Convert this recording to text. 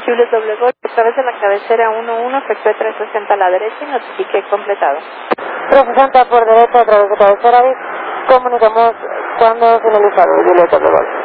Juliet doble gol, a través de la cabecera 1-1, efectué 360 a la derecha y notifiqué completado. 360 por derecha a través de cabecera y comunicamos cuando finalizado Juliet doble gol.